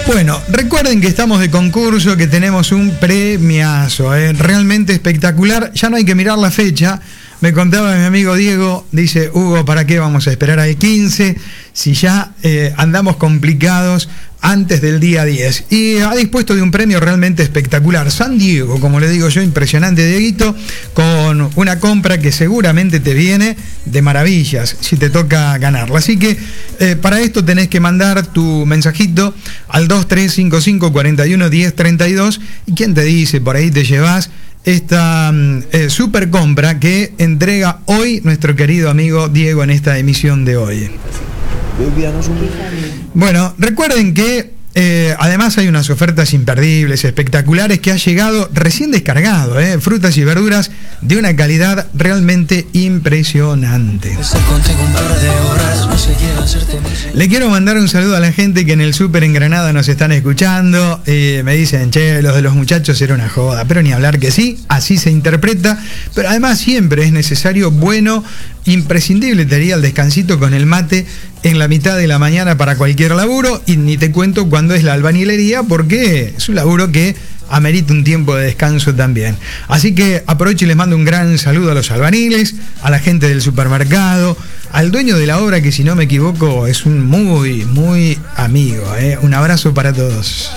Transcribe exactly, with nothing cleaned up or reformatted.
Bueno, recuerden que estamos de concurso, que tenemos un premiazo, ¿eh? Realmente espectacular. Ya no hay que mirar la fecha. Me contaba mi amigo Diego, dice, Hugo, ¿para qué vamos a esperar al quince si ya eh, andamos complicados antes del día diez? Y ha dispuesto de un premio realmente espectacular. San Diego, como le digo yo, impresionante, Dieguito, con una compra que seguramente te viene de maravillas si te toca ganarla. Así que eh, para esto tenés que mandar tu mensajito al dos tres cinco cinco, cuatro uno, uno cero, tres dos y quién te dice, por ahí te llevas esta eh, super compra que entrega hoy nuestro querido amigo Diego en esta emisión de hoy. Bueno, recuerden que eh, además hay unas ofertas imperdibles, espectaculares, que ha llegado recién descargado, eh, frutas y verduras de una calidad realmente impresionante. Le quiero mandar un saludo a la gente que en el súper en Granada nos están escuchando. Eh, me dicen, che, los de los muchachos era una joda, pero ni hablar que sí, así se interpreta. Pero además siempre es necesario, bueno, imprescindible, te diría, el descansito con el mate en la mitad de la mañana para cualquier laburo, y ni te cuento cuando es la albañilería, porque es un laburo que amerita un tiempo de descanso también. Así que aprovecho y les mando un gran saludo a los albañiles, a la gente del supermercado, al dueño de la obra, que si no me equivoco es un muy, muy amigo, ¿eh? Un abrazo para todos.